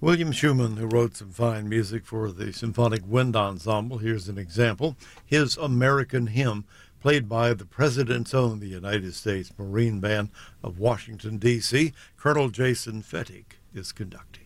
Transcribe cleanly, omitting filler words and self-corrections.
William Schumann, who wrote some fine music for the Symphonic Wind Ensemble, here's an example. His American Hymn, played by the President's Own, the United States Marine Band of Washington, D.C. Colonel Jason Fettig is conducting.